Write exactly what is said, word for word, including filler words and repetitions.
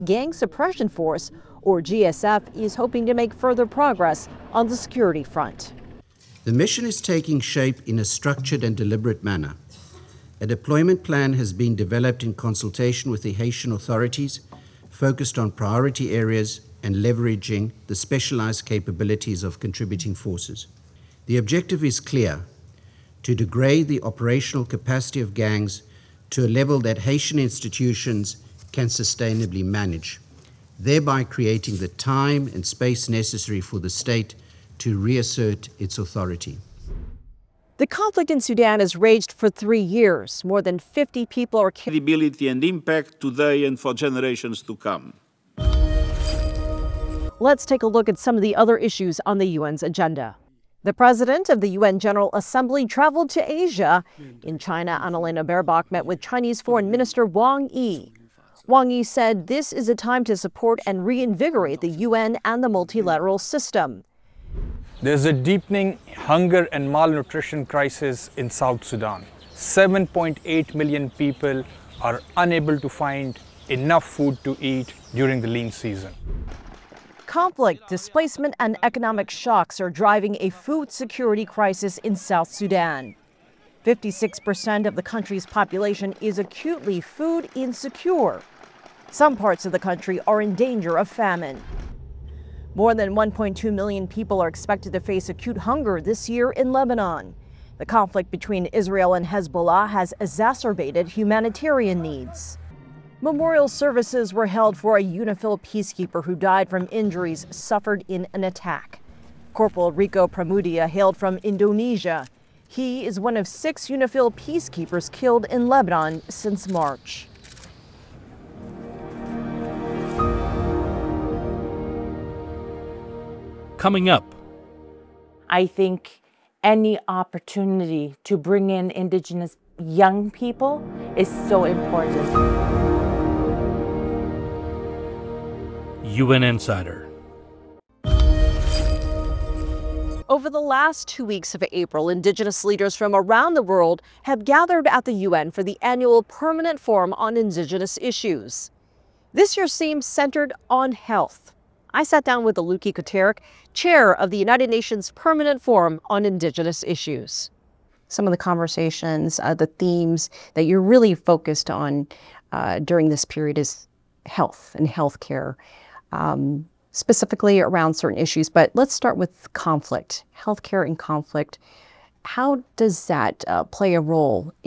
Gang Suppression Force, or G S F, is hoping to make further progress on the security front. The mission is taking shape in a structured and deliberate manner. A deployment plan has been developed in consultation with the Haitian authorities, focused on priority areas and leveraging the specialized capabilities of contributing forces. The objective is clear: to degrade the operational capacity of gangs to a level that Haitian institutions can sustainably manage, thereby creating the time and space necessary for the state to reassert its authority. The conflict in Sudan has raged for three years. More than fifty people are killed. Credibility and impact today and for generations to come. Let's take a look at some of the other issues on the U N's agenda. The president of the U N General Assembly traveled to Asia. In China, Annalena Baerbock met with Chinese Foreign Minister Wang Yi. Wang Yi said this is a time to support and reinvigorate the U N and the multilateral system. There's a deepening hunger and malnutrition crisis in South Sudan. seven point eight million people are unable to find enough food to eat during the lean season. Conflict, displacement, and economic shocks are driving a food security crisis in South Sudan. fifty-six percent of the country's population is acutely food insecure. Some parts of the country are in danger of famine. More than one point two million people are expected to face acute hunger this year in Lebanon. The conflict between Israel and Hezbollah has exacerbated humanitarian needs. Memorial services were held for a UNIFIL peacekeeper who died from injuries suffered in an attack. Corporal Rico Pramudia hailed from Indonesia. He is one of six UNIFIL peacekeepers killed in Lebanon since March. Coming up, I think any opportunity to bring in Indigenous young people is so important. U N Insider. Over the last two weeks of April, Indigenous leaders from around the world have gathered at the U N for the annual Permanent Forum on Indigenous Issues. This year's theme centered on health. I sat down with Aluki Koterik, chair of the United Nations Permanent Forum on Indigenous Issues. Some of the conversations, uh, the themes that you're really focused on uh, during this period is health and healthcare, um, specifically around certain issues. But let's start with conflict, healthcare and conflict. How does that uh, play a role